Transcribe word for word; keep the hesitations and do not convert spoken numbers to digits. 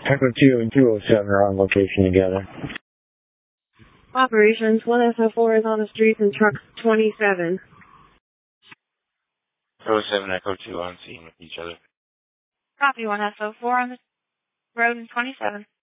Echo two and two oh seven are on location together. Operations, one S O four is on the streets in truck twenty-seven. oh seven Echo two on scene with each other. Copy, one S O four on the road in twenty-seven.